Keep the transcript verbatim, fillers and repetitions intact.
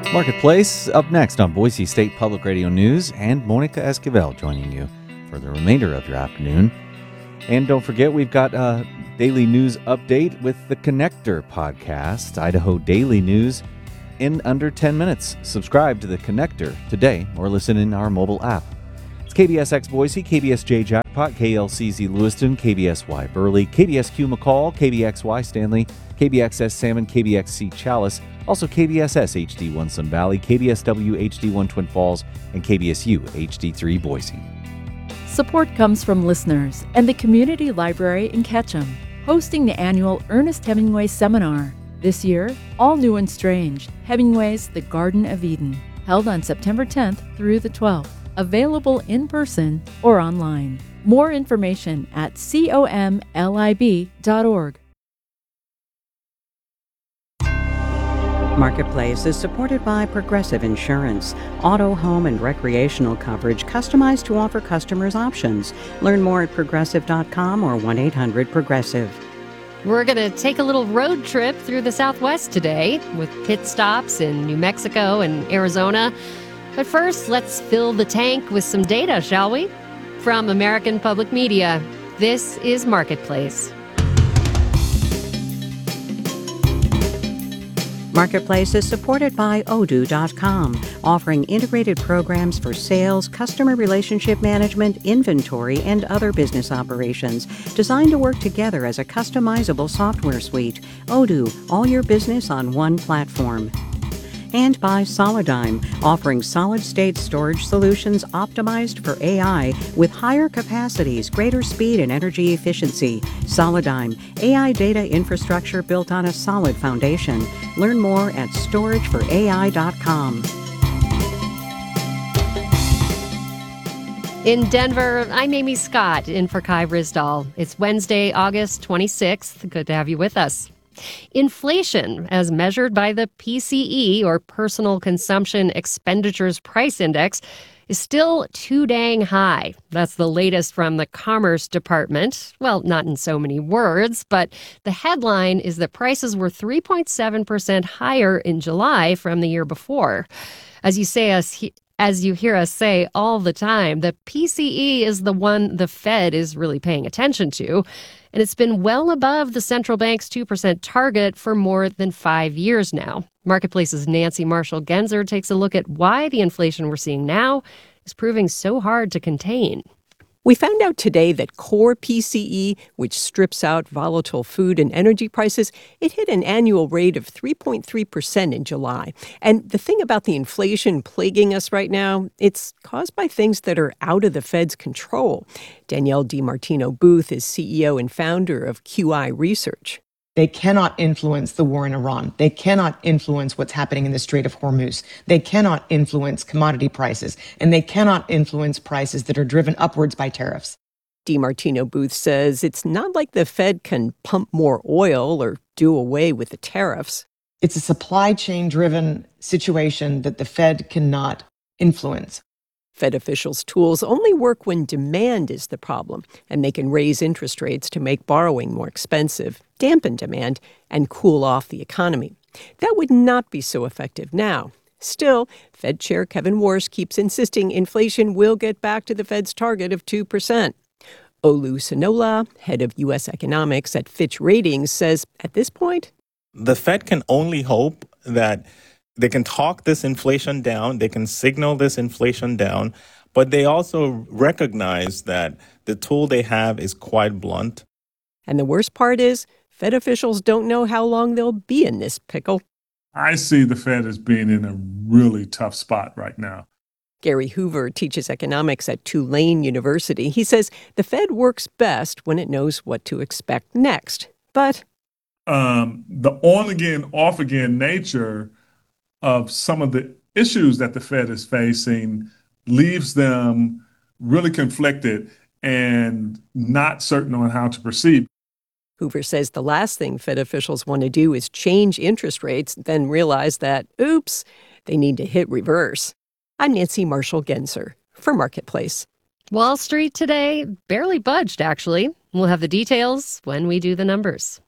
Marketplace up next on Boise State Public Radio News, and Monica Esquivel joining you for the remainder of your afternoon. And don't forget, we've got a daily news update with the Connector podcast, Idaho Daily News, in under ten minutes. Subscribe to the Connector today or listen in our mobile app. It's K B S X Boise, K B S J Jackpot, K L C Z Lewiston, K B S Y Burley, K B S Q McCall, K B X Y Stanley, K B X S Salmon, K B X C Chalice, also K B S S H D one Sun Valley, K B S W H D one Twin Falls, and K B S U H D three Boise. Support comes from listeners and the Community Library in Ketchum, hosting the annual Ernest Hemingway Seminar. This year, all new and strange, Hemingway's The Garden of Eden, held on September tenth through the twelfth, available in person or online. More information at comlib dot org. Marketplace is supported by Progressive Insurance, auto, home, and recreational coverage customized to offer customers options. Learn more at progressive dot com or one eight hundred progressive. We're going to take a little road trip through the Southwest today with pit stops in New Mexico and Arizona. But first, let's fill the tank with some data, shall we? From American Public Media, this is Marketplace. Marketplace is supported by odoo dot com, offering integrated programs for sales, customer relationship management, inventory, and other business operations, designed to work together as a customizable software suite. Odoo, all your business on one platform. And by Solidigm, offering solid-state storage solutions optimized for A I with higher capacities, greater speed, and energy efficiency. Solidigm, A I data infrastructure built on a solid foundation. Learn more at storage for A I dot com. In Denver, I'm Amy Scott, in for Kai Risdal. It's Wednesday, August twenty-sixth. Good to have you with us. Inflation, as measured by the P C E, or Personal Consumption Expenditures Price Index, is still too dang high. That's the latest from the Commerce Department. Well, not in so many words, but the headline is that prices were three point seven percent higher in July from the year before. As you say us As you hear us say all the time, the P C E is the one the Fed is really paying attention to, and it's been well above the central bank's two percent target for more than five years now. Marketplace's Nancy Marshall-Genzer takes a look at why the inflation we're seeing now is proving so hard to contain. We found out today that core P C E, which strips out volatile food and energy prices, it hit an annual rate of three point three percent in July. And the thing about the inflation plaguing us right now, it's caused by things that are out of the Fed's control. Danielle DiMartino Booth is C E O and founder of Q I Research. They cannot influence the war in Iran. They cannot influence what's happening in the Strait of Hormuz. They cannot influence commodity prices, and they cannot influence prices that are driven upwards by tariffs. DiMartino Booth says it's not like the Fed can pump more oil or do away with the tariffs. It's a supply chain driven situation that the Fed cannot influence. Fed officials' tools only work when demand is the problem, and they can raise interest rates to make borrowing more expensive, dampen demand, and cool off the economy. That would not be so effective now. Still, Fed Chair Kevin Warsh keeps insisting inflation will get back to the Fed's target of two percent. Olu Sonola, head of U S economics at Fitch Ratings, says at this point, the Fed can only hope that they can talk this inflation down, they can signal this inflation down, but they also recognize that the tool they have is quite blunt. And the worst part is, Fed officials don't know how long they'll be in this pickle. I see the Fed as being in a really tough spot right now. Gary Hoover teaches economics at Tulane University. He says the Fed works best when it knows what to expect next. But um, the on-again, off-again nature of some of the issues that the Fed is facing leaves them really conflicted and not certain on how to proceed. Hoover says the last thing Fed officials want to do is change interest rates, then realize that, oops, they need to hit reverse. I'm Nancy Marshall-Genzer for Marketplace. Wall Street today barely budged, actually. We'll have the details when we do the numbers.